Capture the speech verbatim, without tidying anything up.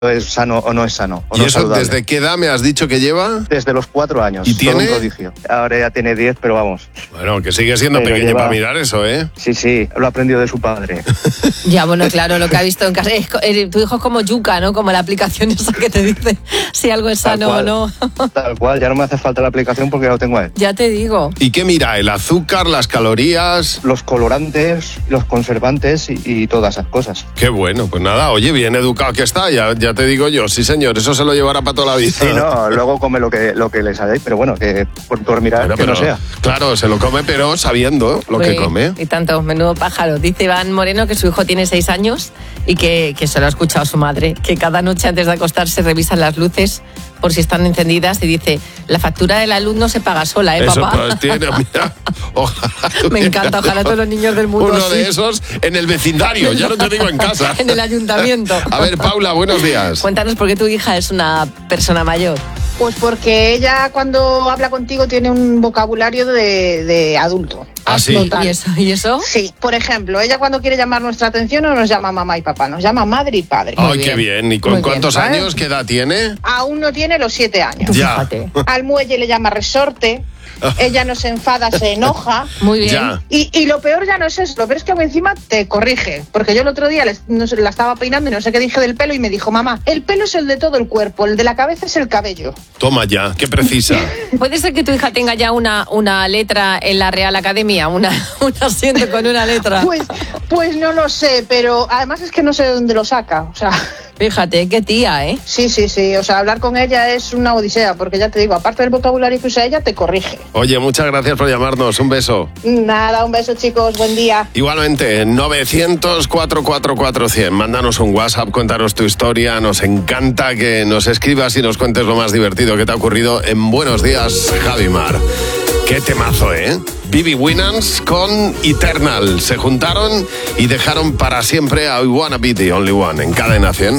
es sano o no es sano. O ¿Y no eso saludable. desde qué edad me has dicho que lleva? Desde los cuatro años. ¿Y tiene? Todo un prodigio. Ahora ya tiene diez, pero vamos. Bueno, que sigue siendo Pero pequeño lleva- para mirar eso, ¿eh? Sí, sí, lo ha aprendido de su padre. Ya, bueno, claro, lo que ha visto en casa. Es co- eh, tu hijo es como Yuka, ¿no? Como la aplicación esa que te dice si algo es Tal sano o cual. no. Tal cual, ya no me hace falta la aplicación porque ya lo tengo a él. Ya te digo. ¿Y qué mira? ¿El azúcar, las calorías? Los colorantes, los conservantes y, y todas esas cosas. Qué bueno, pues nada, oye, bien educado que está, ya, ya te digo yo, sí señor, eso se lo llevará para toda la vida. Sí, no, luego come lo que, lo que le sale, pero bueno, que por, por mirar Bueno, que pero, no sea. claro, se lo come, pero sabiendo lo que Uy, come. Y tanto, menudo pájaro. Dice Iván Moreno que su hijo tiene seis años y que, que se lo ha escuchado su madre, que cada noche antes de acostarse revisan las luces por si están encendidas y dice, la factura de la luz no se paga sola, ¿eh, Eso papá? pues tiene, mira, ojalá Me tuviera encanta, ojalá todos los niños del mundo uno así. de esos en el vecindario, ya no te digo en casa. En el ayuntamiento. A ver, Paula, buenos días. Cuéntanos por qué tu hija es una persona mayor. Pues porque ella cuando habla contigo tiene un vocabulario de, de adulto. Ah, sí. Total. ¿Y eso? ¿Y eso? Sí, por ejemplo, ella cuando quiere llamar nuestra atención no nos llama mamá y papá, nos llama madre y padre. Ay, bien. qué bien. ¿Y con Muy bien, cuántos ¿vale? años? ¿Qué edad tiene? Aún no tiene los siete años. Tú Ya. fíjate. Al muelle le llama resorte, ella no se enfada, se enoja. Muy bien. Ya. Y, y lo peor ya no es eso, lo peor es que encima te corrige. Porque yo el otro día les- no sé, la estaba peinando y no sé qué dije del pelo y me dijo, mamá, el pelo es el de todo el cuerpo, el de la cabeza es el cabello. Toma ya, qué precisa. ¿Puede ser que tu hija tenga ya una, una letra en la Real Academia? Una, un asiento con una letra. Pues, pues no lo sé, pero además es que no sé de dónde lo saca. O sea, Fíjate, qué tía, ¿eh? sí, sí, sí. O sea, hablar con ella es una odisea, porque ya te digo, aparte del vocabulario que usa ella, te corrige. Oye, muchas gracias por llamarnos. Un beso. Nada, un beso, chicos, buen día. Igualmente, novecientos, cuatrocientos cuarenta y cuatro cien. Mándanos un WhatsApp, cuéntanos tu historia. Nos encanta que nos escribas y nos cuentes lo más divertido que te ha ocurrido en Buenos Días, Javimar. Qué temazo, ¿eh? Bibi Winans con Eternal. Se juntaron y dejaron para siempre a I Wanna Be The Only One en Cadena cien.